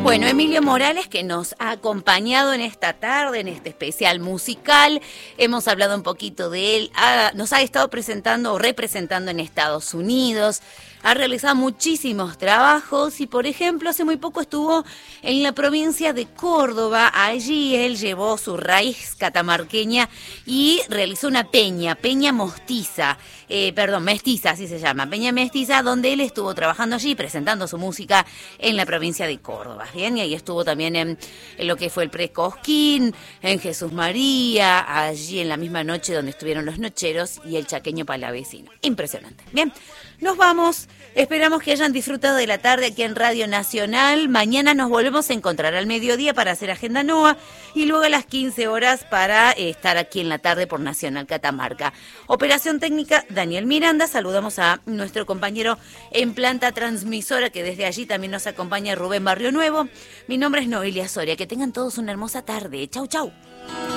Bueno, Emilio Morales, que nos ha acompañado en esta tarde, en este especial musical, hemos hablado un poquito de él, nos ha estado presentando o representando en Estados Unidos, ha realizado muchísimos trabajos y, por ejemplo, hace muy poco estuvo en la provincia de Córdoba. Allí él llevó su raíz catamarqueña y realizó una mestiza, así se llama, peña mestiza, donde él estuvo trabajando allí, presentando su música en la provincia de Córdoba. Bien, y ahí estuvo también en lo que fue el Precosquín, en Jesús María, allí en la misma noche donde estuvieron los Nocheros y el Chaqueño Palavecino. Impresionante. Bien, nos vamos. Esperamos que hayan disfrutado de la tarde aquí en Radio Nacional. Mañana nos volvemos a encontrar al mediodía para hacer Agenda NOA y luego a las 15 horas para estar aquí en la tarde por Nacional Catamarca. Operación técnica, Daniel Miranda. Saludamos a nuestro compañero en planta transmisora, que desde allí también nos acompaña, Rubén Barrio Nuevo. Mi nombre es Noelia Soria. Que tengan todos una hermosa tarde. Chau, chau.